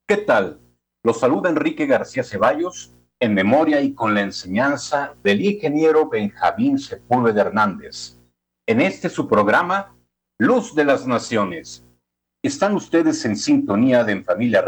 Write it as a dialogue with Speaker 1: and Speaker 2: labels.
Speaker 1: ¿Qué tal? Los saluda Enrique García Ceballos en memoria y con la enseñanza del ingeniero Benjamín Sepúlveda Hernández. En este su programa, Luz de las Naciones. Están ustedes en sintonía de En Familia